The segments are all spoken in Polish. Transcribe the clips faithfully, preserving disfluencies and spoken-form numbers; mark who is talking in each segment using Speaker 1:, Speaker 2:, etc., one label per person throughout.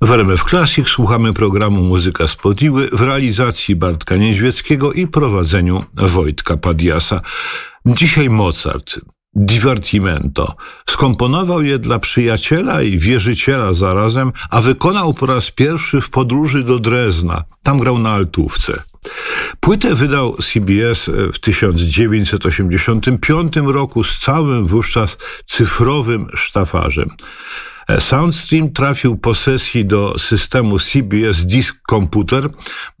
Speaker 1: W R M F Classic słuchamy programu Muzyka z Podiły w realizacji Bartka Niedźwieckiego i prowadzeniu Wojtka Padiasa. Dzisiaj Mozart. Divertimento. Skomponował je dla przyjaciela i wierzyciela zarazem, a wykonał po raz pierwszy w podróży do Drezna. Tam grał na altówce. Płytę wydał C B S w tysiąc dziewięćset osiemdziesiątym piątym roku z całym wówczas cyfrowym sztafarzem. Soundstream trafił po sesji do systemu C B S Disk Computer,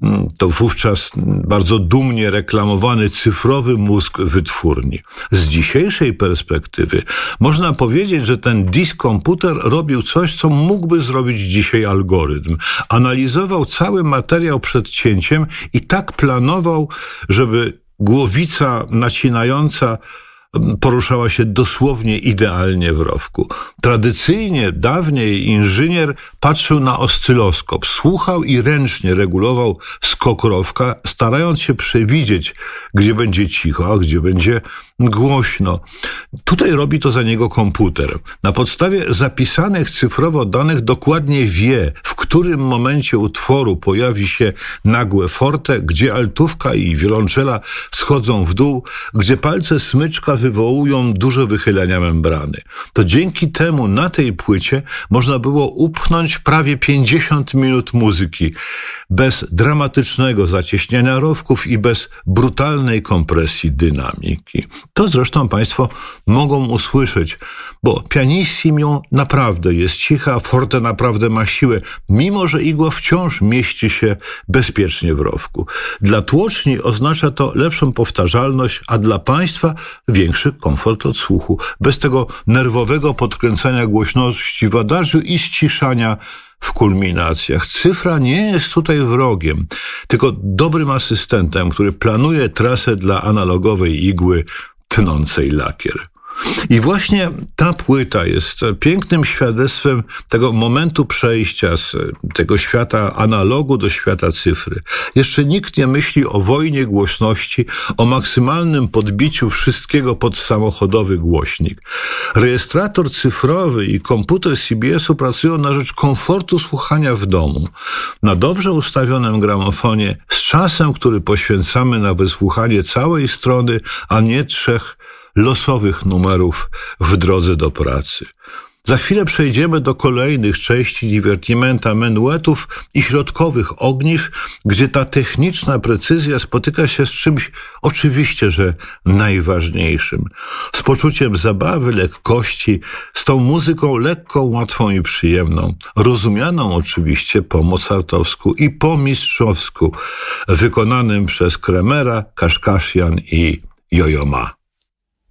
Speaker 1: to wówczas bardzo dumnie reklamowany cyfrowy mózg wytwórni. Z dzisiejszej perspektywy można powiedzieć, że ten Disk Computer robił coś, co mógłby zrobić dzisiaj algorytm. Analizował cały materiał przed cięciem i tak planował, żeby głowica nacinająca poruszała się dosłownie idealnie w rowku. Tradycyjnie, dawniej inżynier patrzył na oscyloskop, słuchał i ręcznie regulował skok rowka, starając się przewidzieć, gdzie będzie cicho, a gdzie będzie głośno. Tutaj robi to za niego komputer. Na podstawie zapisanych cyfrowo danych dokładnie wie, w którym momencie utworu pojawi się nagłe forte, gdzie altówka i wiolonczela schodzą w dół, gdzie palce smyczka wywołują duże wychylenia membrany. To dzięki temu na tej płycie można było upchnąć prawie pięćdziesiąt minut muzyki, bez dramatycznego zacieśniania rowków i bez brutalnej kompresji dynamiki. To zresztą Państwo mogą usłyszeć, bo pianissimo naprawdę jest cicha, forte naprawdę ma siłę, mimo że igła wciąż mieści się bezpiecznie w rowku. Dla tłoczni oznacza to lepszą powtarzalność, a dla Państwa większy komfort odsłuchu, bez tego nerwowego podkręcania głośności w adagiu i ściszania w kulminacjach. Cyfra nie jest tutaj wrogiem, tylko dobrym asystentem, który planuje trasę dla analogowej igły tnącej lakier. I właśnie ta płyta jest pięknym świadectwem tego momentu przejścia z tego świata analogu do świata cyfry. Jeszcze nikt nie myśli o wojnie głośności, o maksymalnym podbiciu wszystkiego pod samochodowy głośnik. Rejestrator cyfrowy i komputer C B S-u pracują na rzecz komfortu słuchania w domu, na dobrze ustawionym gramofonie, z czasem, który poświęcamy na wysłuchanie całej strony, a nie trzech losowych numerów w drodze do pracy. Za chwilę przejdziemy do kolejnych części divertimenta, menuetów i środkowych ogniw, gdzie ta techniczna precyzja spotyka się z czymś oczywiście, że najważniejszym. Z poczuciem zabawy, lekkości, z tą muzyką lekką, łatwą i przyjemną. Rozumianą oczywiście po mozartowsku i po mistrzowsku, wykonanym przez Kremera, Kaszkaszian i Yo-Yo Ma.